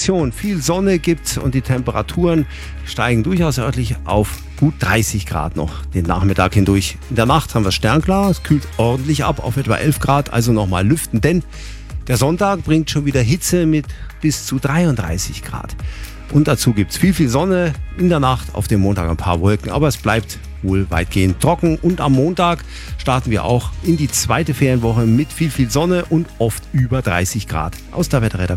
Kondition. Viel Sonne gibt's und die Temperaturen steigen durchaus örtlich auf gut 30 Grad noch den Nachmittag hindurch. In der Nacht haben wir sternklar, es kühlt ordentlich ab auf etwa 11 Grad, also nochmal lüften, denn der Sonntag bringt schon wieder Hitze mit bis zu 33 Grad. Und dazu gibt's viel Sonne, in der Nacht auf dem Montag ein paar Wolken, aber es bleibt wohl weitgehend trocken. Und am Montag starten wir auch in die zweite Ferienwoche mit viel Sonne und oft über 30 Grad. Aus der Wetterredaktion.